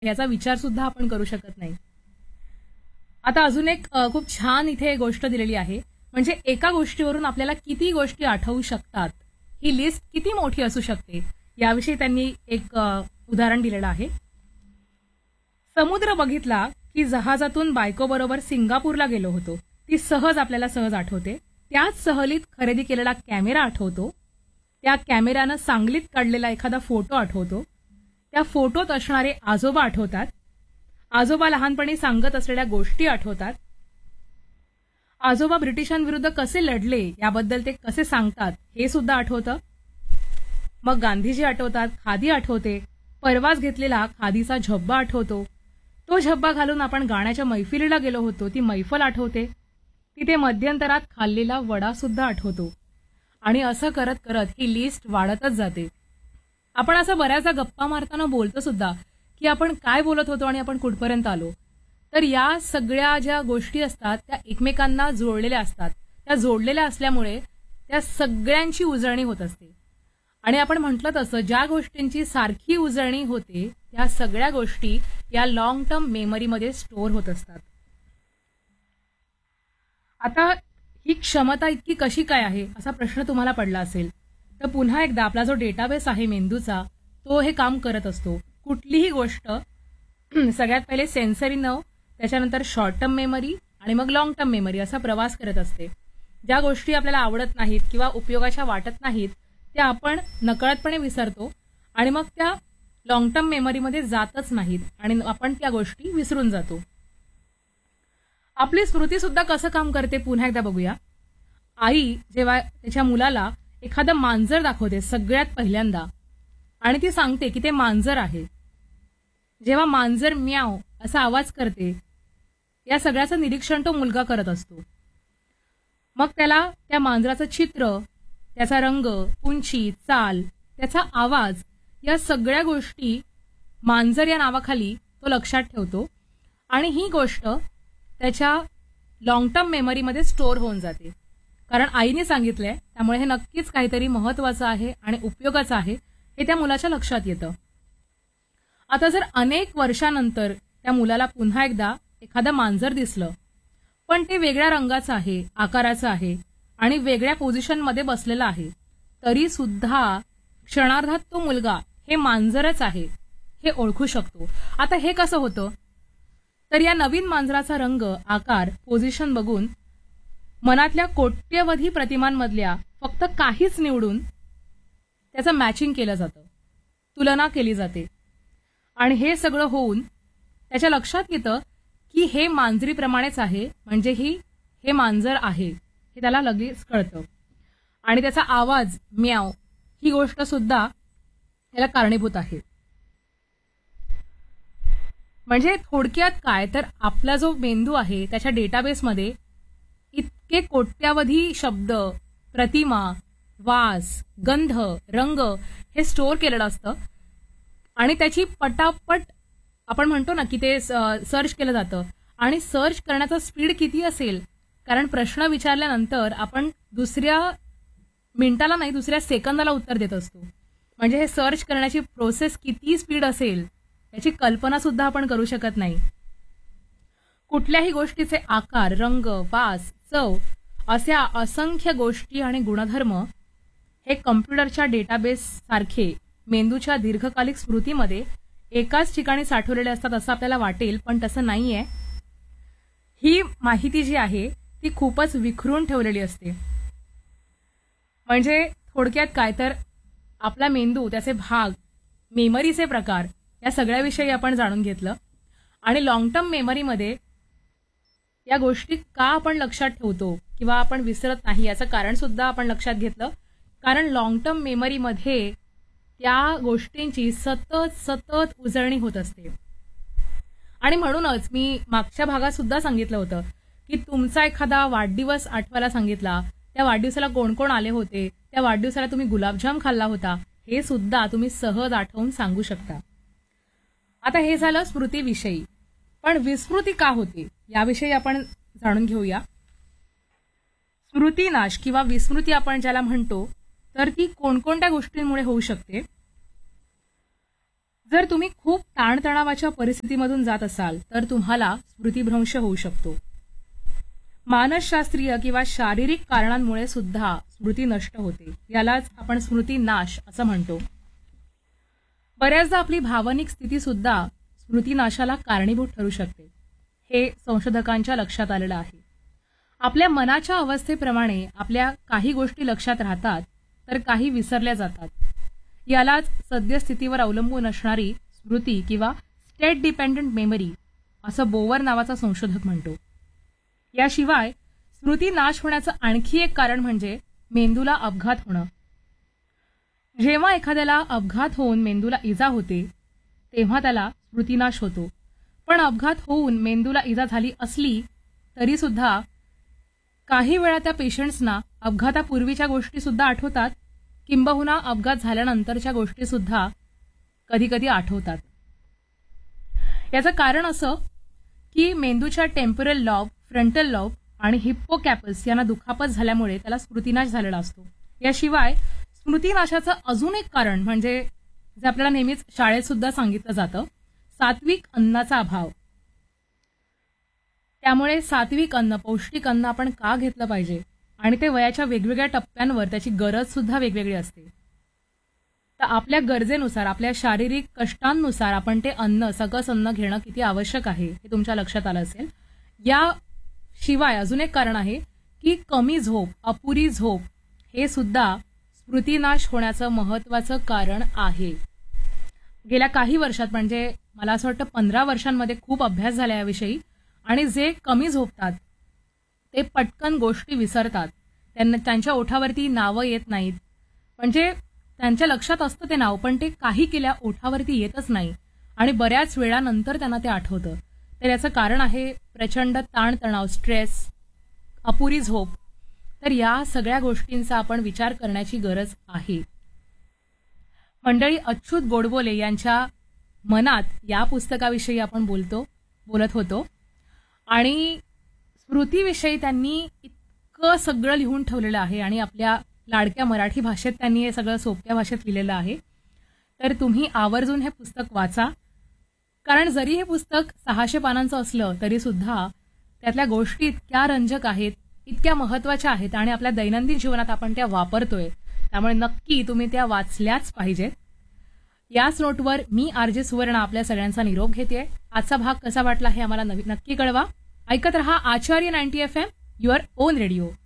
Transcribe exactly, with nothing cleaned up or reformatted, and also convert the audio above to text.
याचा विचार सुद्धा आपण करू शकत नाही. आता अजून एक अ, खूप छान इथे गोष्ट दिलेली आहे. म्हणजे एका गोष्टीवरून आपल्याला किती गोष्टी आठवू शकतात, ही लिस्ट किती मोठी असू शकते, याविषयी त्यांनी एक अ, उदाहरण दिलेलं आहे. समुद्र बघितला की जहाजातून बायकोबरोबर सिंगापूरला गेलो होतो. ती सहज आपल्याला सहज आठवते. त्याच सहलीत खरेदी केलेला कॅमेरा आठवतो. त्या कॅमेऱ्यानं सांगलीत काढलेला एखादा फोटो आठवतो. त्या फोटोत असणारे आजोबा आठवतात. आजोबा लहानपणी सांगत असलेल्या गोष्टी आठवतात. आजोबा ब्रिटिशांविरुद्ध कसे लढले याबद्दल ते कसे सांगतात हे सुद्धा आठवतं. मग गांधीजी आठवतात, खादी आठवते, परवाच घेतलेला खादीचा झब्बा आठवतो. तो झब्बा घालून आपण गाण्याच्या मैफिलीला गेलो होतो, ती मैफल आठवते. तिथे मध्यंतरात खाल्लेला वडा सुद्धा आठवतो. आणि असं करत करत ही लिस्ट वाढतच जाते. आपण असं बऱ्याचदा गप्पा मारताना बोलतो सुद्धा की आपण काय बोलत होतो आणि आपण कुठपर्यंत आलो. तर या सगळ्या ज्या गोष्टी असतात त्या एकमेकांना जोडलेल्या असतात. त्या जोडलेल्या असल्यामुळे त्या सगळ्यांची उजळणी होत असते. आणि आपण म्हटलं तसं ज्या गोष्टींची सारखी उजळणी होते त्या सगळ्या गोष्टी या लॉंग टर्म मेमरीमध्ये स्टोअर होत असतात. आता ही क्षमता इतकी कशी काय आहे असा प्रश्न तुम्हाला पडला असेल तर पुन्हा एकदा आपला जो डेटाबेस आहे मेंदूचा तो हे काम करत असतो. कुठलीही गोष्ट सगळ्यात पहिले सेन्सरी नर्व, त्याच्यानंतर शॉर्ट टर्म मेमरी आणि मग लॉंग टर्म मेमरी असा प्रवास करत असते. ज्या गोष्टी आपल्याला आवडत नाहीत किंवा उपयोगाच्या वाटत नाहीत त्या आपण नकळतपणे विसरतो आणि मग त्या लॉंग टर्म मेमरीमध्ये जातच नाहीत आणि आपण त्या गोष्टी विसरून जातो. आपली स्मृती सुद्धा कसं काम करते पुन्हा एकदा बघूया. आई जेव्हा त्याच्या मुलाला एखादं मांजर दाखवते सगळ्यात पहिल्यांदा आणि ती सांगते की ते मांजर आहे. जेव्हा मांजर म्याव असा आवाज करते या सगळ्याचं निरीक्षण तो मुलगा करत असतो. मग त्याला त्या मांजराचं चित्र, त्याचा रंग, उंची, चाल, त्याचा आवाज या सगळ्या गोष्टी मांजर या नावाखाली तो लक्षात ठेवतो आणि ही गोष्ट त्याच्या लॉंग टर्म मेमरीमध्ये स्टोअर होऊन जाते. कारण आईने सांगितलंय त्यामुळे हे नक्कीच काहीतरी महत्वाचं आहे आणि उपयोगाचं आहे हे त्या मुलाच्या लक्षात येतं. आता जर अनेक वर्षानंतर त्या मुलाला पुन्हा एकदा एखादं मांजर दिसलं पण ते वेगळ्या रंगाचं आहे, आकाराचं आहे आणि वेगळ्या पोझिशनमध्ये बसलेलं आहे तरी सुद्धा क्षणार्धात तो मुलगा हे मांजरच आहे हे ओळखू शकतो. आता हे कसं होतं तर या नवीन मांजराचा रंग, आकार, पोझिशन बघून मनातल्या कोट्यवधी प्रतिमांमधल्या फक्त काहीच निवडून त्याचं मॅचिंग केलं जातं, तुलना केली जाते आणि हे सगळं होऊन त्याच्या लक्षात येतं की हे मांजरीप्रमाणेच आहे म्हणजे ही हे मांजर आहे हे त्याला लगेच कळतं. आणि त्याचा आवाज म्याव ही गोष्ट सुद्धा याला कारणीभूत आहे. म्हणजे थोडक्यात काय तर आपला जो मेंदू आहे त्याच्या डेटाबेसमध्ये इतके कोट्यावधी शब्द, प्रतिमा, वास, गंध, रंग हे स्टोअर केलेलं असतं आणि त्याची पटापट आपण म्हणतो ना की ते सर्च केलं जातं आणि सर्च करण्याचा स्पीड किती असेल कारण प्रश्न विचारल्यानंतर आपण दुसऱ्या मिनिटाला नाही दुसऱ्या सेकंदाला उत्तर देत असतो. म्हणजे हे सर्च करण्याची प्रोसेस किती स्पीड असेल याची कल्पना सुद्धा आपण करू शकत नाही. कुठल्याही गोष्टीचे आकार, रंग, वास, चव अशा असंख्य गोष्टी आणि गुणधर्म हे कम्प्युटरच्या डेटाबेस सारखे मेंदूच्या दीर्घकालिक स्मृतीमध्ये एकाच ठिकाणी साठवलेले असतात असं आपल्याला वाटेल पण तसं नाहीये. ही माहिती जी आहे ती खूपच विखरून ठेवलेली असते. म्हणजे थोडक्यात काय तर आपला मेंदू, त्याचे भाग, मेमरीचे प्रकार या सगळ्याविषयी आपण जाणून घेतलं आणि लॉंग टर्म मेमरीमध्ये या गोष्टी का आपण लक्षात ठेवतो किंवा आपण विसरत नाही याचं कारण सुद्धा आपण लक्षात घेतलं. कारण लॉंग टर्म मेमरीमध्ये त्या गोष्टींची सतत सतत उजळणी होत असते. आणि म्हणूनच मी मागच्या भागात सुद्धा सांगितलं होतं की तुमचा एखादा वाढदिवस आठवायला सांगितला, त्या वाढदिवसाला कोण कोण आले होते, त्या वाढदिवसाला तुम्ही गुलाबजाम खाल्ला होता हे सुद्धा तुम्ही सहज आठवून सांगू शकता. आता हे झालं स्मृतीविषयी. पण विस्मृती का होते याविषयी आपण जाणून घेऊया. स्मृतीनाश किंवा विस्मृती आपण ज्याला म्हणतो तर ती कोणकोणत्या गोष्टींमुळे होऊ शकते. जर तुम्ही खूप ताणतणावाच्या परिस्थितीमधून जात असाल तर तुम्हाला स्मृतिभ्रंश होऊ शकतो. मानसशास्त्रीय किंवा शारीरिक कारणांमुळे सुद्धा स्मृती नष्ट होते. यालाच आपण स्मृती नाश असं म्हणतो. बऱ्याचदा आपली भावनिक स्थिती सुद्धा स्मृतीनाशाला कारणीभूत ठरू शकते. हे संशोधकांच्या लक्षात आलेलं आहे. आपल्या मनाच्या अवस्थेप्रमाणे आपल्या काही गोष्टी लक्षात राहतात तर काही विसरल्या जातात. यालाच सद्यस्थितीवर अवलंबून असणारी स्मृती किंवा स्टेट डिपेंडंट मेमरी असं बोवर नावाचा संशोधक म्हणतो. याशिवाय स्मृती नाश होण्याचं आणखी एक कारण म्हणजे मेंदूला अपघात होणं. जेव्हा एखाद्याला अपघात होऊन मेंदूला इजा होते तेव्हा त्याला स्मृतीनाश होतो. पण अपघात होऊन मेंदूला इजा झाली असली तरी सुद्धा काही वेळा त्या पेशंट्सना अपघातापूर्वीच्या गोष्टी सुद्धा आठवतात, किंबहुना अपघात झाल्यानंतरच्या गोष्टी सुद्धा कधी कधी आठवतात. याचं कारण असं की मेंदूच्या टेम्पोरल लॉब, फ्रंटल लॉब आणि हिप्पोकॅपस यांना दुखापत झाल्यामुळे त्याला स्मृतीनाश झालेला असतो. याशिवाय स्मृतीनाशाचं अजून एक कारण म्हणजे जे आपल्याला नेहमीच शाळेत सुद्धा सांगितलं जातं, सात्विक अन्नाचा अभाव. त्यामुळे सात्विक अन्न, पौष्टिक अन्न आपण का घेतलं पाहिजे आणि ते वयाच्या वेगवेगळ्या टप्प्यांवर त्याची गरज सुद्धा वेगवेगळी असते. तर आपल्या गरजेनुसार, आपल्या शारीरिक कष्टांनुसार आपण ते अन्न, सकस अन्न घेणं किती आवश्यक आहे हे तुमच्या लक्षात आलं असेल. याशिवाय अजून एक कारण आहे की कमी झोप, अपुरी झोप हे सुद्धा स्मृतीनाश होण्याचं महत्वाचं कारण आहे. गेल्या काही वर्षात म्हणजे मला असं वाटतं पंधरा वर्षांमध्ये खूप अभ्यास झाला याविषयी आणि जे कमी झोपतात ते पटकन गोष्टी विसरतात. त्यांना त्यांच्या ओठावरती नावं येत नाहीत. म्हणजे त्यांच्या लक्षात असतं ते नाव पण ते काही केल्या ओठावरती येतच नाही आणि बऱ्याच वेळानंतर त्यांना ते आठवतं. तर याचं कारण आहे प्रचंड ताणतणाव, स्ट्रेस, अपुरी झोप. तर या सगळ्या गोष्टींचा आपण विचार करण्याची गरज आहे. मंडळी, अच्युत गोडबोले यांच्या मनात या पुस्तकाविषयी आपण बोलतो बोलत होतो आणि स्मृतीविषयी त्यांनी इतकं सगळं लिहून ठेवलेलं आहे आणि आपल्या लाडक्या मराठी भाषेत त्यांनी हे सगळं सोप्या भाषेत लिहिलेलं आहे. तर तुम्ही आवर्जून हे पुस्तक वाचा, कारण जरी हे पुस्तक सहाशे पानांचं असलं तरी सुद्धा त्यातल्या गोष्टी इतक्या रंजक आहेत, इतक्या महत्वाच्या आहेत आणि आपल्या दैनंदिन जीवनात आपण त्या वापरतोय. त्यामुळे नक्की तुम्ही त्या वाचल्याच पाहिजेत. याच नोटवर मी आरजे सुवर्ण आपल्या सगळ्यांचा निरोप घेते. आजचा भाग कसा वाटला हे आम्हाला नक्की कळवा. ऐकत रहा आचार्य ninety F M, your on radio.